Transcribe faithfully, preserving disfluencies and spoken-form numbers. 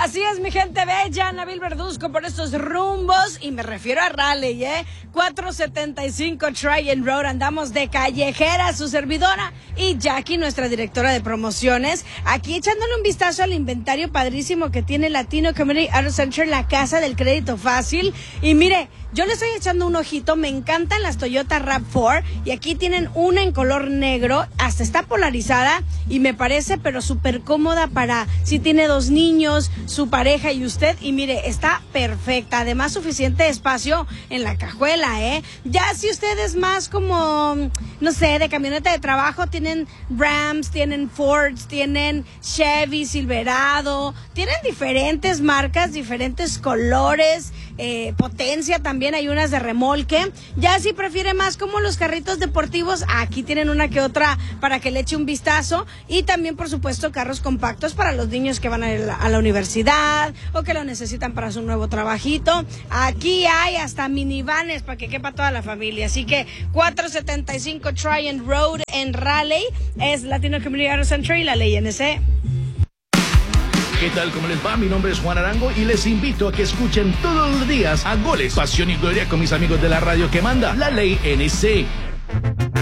Así es, mi gente bella, Nabil Verduzco por estos rumbos, y me refiero a Raleigh, ¿eh? cuatrocientos setenta y cinco Tryon Road, andamos de callejera, su servidora y Jackie, nuestra directora de promociones, aquí echándole un vistazo al inventario padrísimo que tiene Latino Community Auto Center, la casa del crédito fácil. Y mire, yo le estoy echando un ojito, me encantan las Toyota RAV cuatro, y aquí tienen una en color negro, hasta está polarizada, y me parece pero súper cómoda para si tiene dos niños, su pareja y usted, y mire, está perfecta, además suficiente espacio en la cajuela, ¿eh? Ya si usted es más como, no sé, de camioneta de trabajo, tienen Rams, tienen Fords, tienen Chevy, Silverado, tienen diferentes marcas, diferentes colores, eh, potencia también, hay unas de remolque. Ya si prefiere más como los carritos deportivos, aquí tienen una que otra para que le eche un vistazo, y también por supuesto carros compactos para los niños que van a la, a la universidad o que lo necesitan para su nuevo trabajito. Aquí hay hasta minivanes para que quepa toda la familia, así que cuatrocientos setenta y cinco Tryon Road en Raleigh es Latino Community Auto Center y la ley N C. ¿Qué tal? ¿Cómo les va? Mi nombre es Juan Arango y les invito a que escuchen todos los días a Goles, Pasión y Gloria con mis amigos de la radio que manda, la ley N C.